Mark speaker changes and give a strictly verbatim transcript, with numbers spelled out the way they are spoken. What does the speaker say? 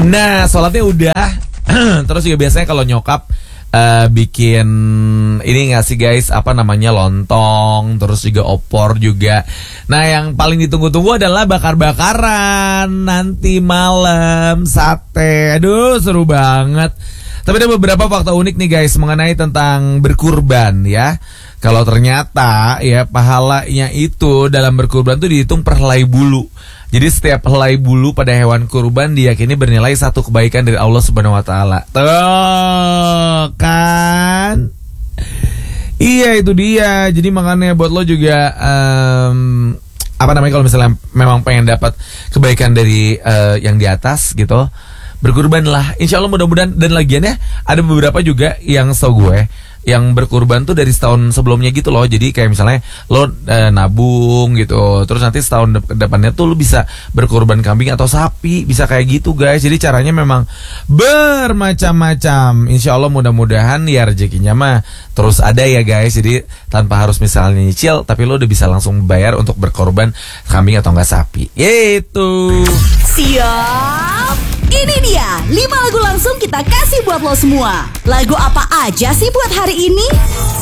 Speaker 1: Nah, sholatnya udah. Terus juga biasanya kalau nyokap uh, bikin ini nggak sih guys, apa namanya, lontong, terus juga opor juga. Nah, yang paling ditunggu-tunggu adalah bakar-bakaran nanti malam, sate. Aduh, seru banget. Tapi ada beberapa fakta unik nih guys mengenai tentang berkurban ya. Kalau ternyata ya pahalanya itu dalam berkurban tuh dihitung per helai bulu. Jadi setiap helai bulu pada hewan kurban diyakini bernilai satu kebaikan dari Allah Subhanahu wa taala. Tuh kan? Iya, itu dia. Jadi makanya buat lo juga um, apa namanya, kalau misalnya memang pengen dapat kebaikan dari uh, yang di atas gitu, berkurban lah. Insya Allah mudah-mudahan. Dan lagiannya ada beberapa juga yang setahu gue yang berkurban tuh dari setahun sebelumnya gitu loh. Jadi kayak misalnya lo e, nabung gitu, terus nanti setahun de- depannya tuh lo bisa berkurban kambing atau sapi. Bisa kayak gitu guys. Jadi caranya memang bermacam-macam. Insya Allah mudah-mudahan ya rezekinya mah terus ada ya guys. Jadi tanpa harus misalnya nyicil, tapi lo udah bisa langsung bayar untuk berkorban kambing atau enggak sapi. Itu.
Speaker 2: Siap. Ini dia lima lagu langsung kita kasih buat lo semua. Lagu apa aja sih buat hari ini?